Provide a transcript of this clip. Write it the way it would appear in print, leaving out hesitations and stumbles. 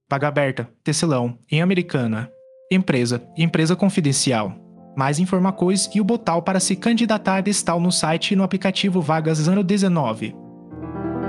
Vaga aberta, Tecelão, em Americana. Empresa confidencial. Mais informações e o botão para se candidatar está no site e no aplicativo Vagas Ano 19.